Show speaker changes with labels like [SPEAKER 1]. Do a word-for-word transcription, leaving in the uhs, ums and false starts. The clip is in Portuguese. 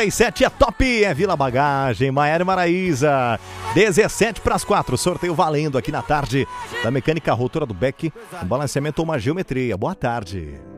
[SPEAKER 1] sete é top, é Vila Bagagem, Maiara e Maraísa. dezessete para as quatro, sorteio valendo aqui na tarde da Mecânica Rotora do Beck, um balanceamento ou uma geometria. Boa tarde.